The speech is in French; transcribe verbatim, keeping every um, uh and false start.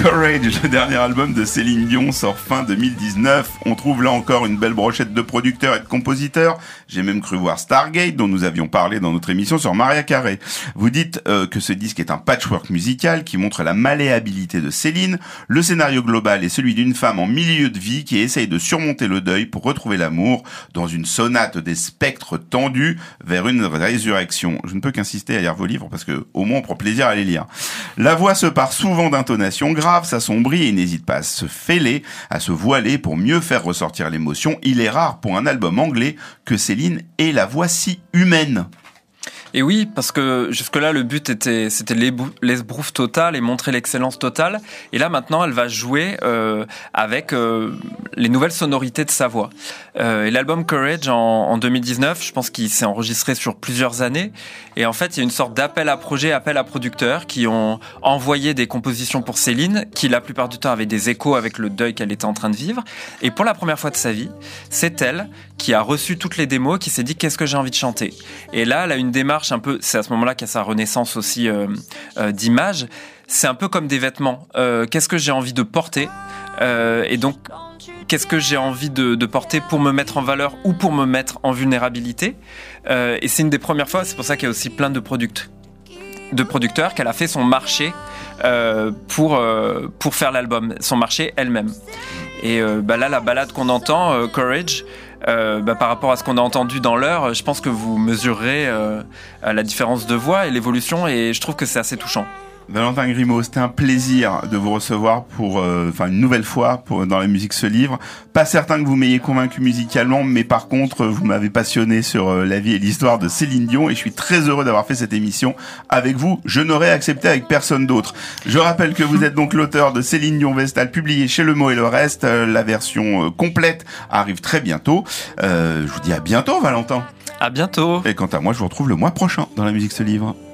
Courage, le dernier album de Céline Dion, sort fin deux mille dix-neuf. On trouve là encore une belle brochette de producteurs et de compositeurs. J'ai même cru voir Stargate, dont nous avions parlé dans notre émission sur Maria Carey. Vous dites euh, que ce disque est un patchwork musical qui montre la malléabilité de Céline. Le scénario global est celui d'une femme en milieu de vie qui essaye de surmonter le deuil pour retrouver l'amour dans une sonate des spectres tendus vers une résurrection. Je ne peux qu'insister à lire vos livres parce que au moins on prend plaisir à les lire. La voix se part souvent d'intonations graves, s'assombrit et n'hésite pas à se fêler, à se voiler pour mieux faire ressortir l'émotion. Il est rare pour un album anglais que Céline ait la voix si humaine. Et oui, parce que jusque-là, le but était, c'était l'esbrouf total et montrer l'excellence totale. Et là, maintenant, elle va jouer euh, avec euh, les nouvelles sonorités de sa voix. Euh, et l'album Courage, en, en deux mille dix-neuf, je pense qu'il s'est enregistré sur plusieurs années. Et en fait, il y a une sorte d'appel à projets, appel à producteurs qui ont envoyé des compositions pour Céline, qui la plupart du temps avaient des échos avec le deuil qu'elle était en train de vivre. Et pour la première fois de sa vie, c'est elle qui a reçu toutes les démos, qui s'est dit « qu'est-ce que j'ai envie de chanter ?» Et là, elle a une démarche un peu, c'est à ce moment-là qu'il y a sa renaissance aussi euh, euh, d'image. C'est un peu comme des vêtements. Euh, qu'est-ce que j'ai envie de porter euh, Et donc, qu'est-ce que j'ai envie de, de porter pour me mettre en valeur ou pour me mettre en vulnérabilité euh, Et c'est une des premières fois, c'est pour ça qu'il y a aussi plein de, product- de producteurs qu'elle a fait son marché euh, pour, euh, pour faire l'album, son marché elle-même. Et euh, bah là, la ballade qu'on entend, euh, Courage, euh, bah, par rapport à ce qu'on a entendu dans l'heure, je pense que vous mesurerez euh, la différence de voix et l'évolution, et je trouve que c'est assez touchant. Valentin Grimaud, c'était un plaisir de vous recevoir pour, euh, enfin une nouvelle fois pour dans la musique se livre. Pas certain que vous m'ayez convaincu musicalement, mais par contre vous m'avez passionné sur euh, la vie et l'histoire de Céline Dion, et je suis très heureux d'avoir fait cette émission avec vous. Je n'aurais accepté avec personne d'autre. Je rappelle que vous êtes donc l'auteur de Céline Dion Vestal, publié chez Le Mot et le Reste. Euh, la version euh, complète arrive très bientôt. Euh, je vous dis à bientôt, Valentin. À bientôt. Et quant à moi, je vous retrouve le mois prochain dans la musique se livre.